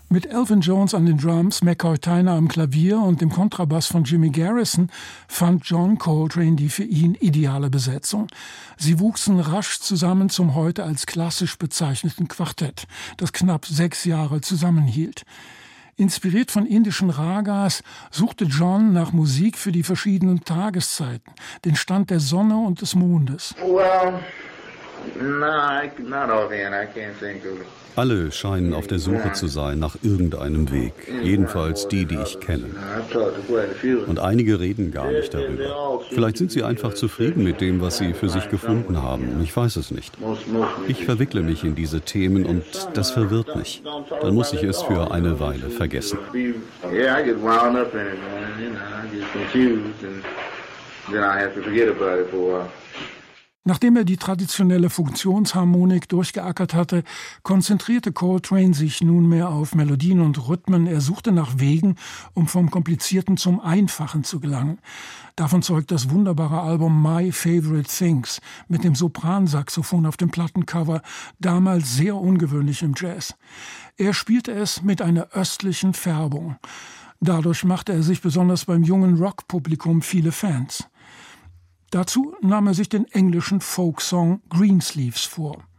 Mit Elvin Jones an den Drums, McCoy Tyner am Klavier und dem Kontrabass von Jimmy Garrison fand John Coltrane die für ihn ideale Besetzung. Sie wuchsen rasch zusammen zum heute als klassisch bezeichneten Quartett, das knapp 6 Jahre zusammenhielt. Inspiriert von indischen Ragas suchte John nach Musik für die verschiedenen Tageszeiten, den Stand der Sonne und des Mondes. Alle scheinen auf der Suche zu sein nach irgendeinem Weg, jedenfalls die ich kenne. Und einige reden gar nicht darüber. Vielleicht sind sie einfach zufrieden mit dem, was sie für sich gefunden haben. Ich weiß es nicht. Ich verwickle mich in diese Themen und das verwirrt mich. Dann muss ich es für eine Weile vergessen. Nachdem er die traditionelle Funktionsharmonik durchgeackert hatte, konzentrierte Coltrane sich nunmehr auf Melodien und Rhythmen. Er suchte nach Wegen, um vom Komplizierten zum Einfachen zu gelangen. Davon zeugt das wunderbare Album My Favorite Things mit dem Sopransaxophon auf dem Plattencover, damals sehr ungewöhnlich im Jazz. Er spielte es mit einer östlichen Färbung. Dadurch machte er sich besonders beim jungen Rockpublikum viele Fans. Dazu nahm er sich den englischen Folksong Greensleeves vor.